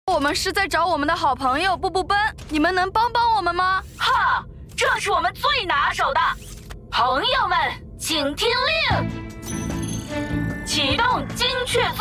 我们是在找我们的好朋友步步奔，你们能帮我们吗？ 哈，这是我们最拿手的。朋友们，请听令，启动精确